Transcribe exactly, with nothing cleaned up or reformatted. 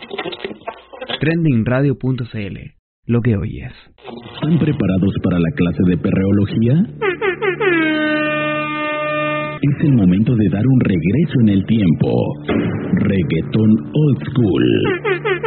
trending radio punto c l. Lo que oyes. ¿Están preparados para la clase de perreología? Es el momento de dar un regreso en el tiempo. Reggaetón Old School.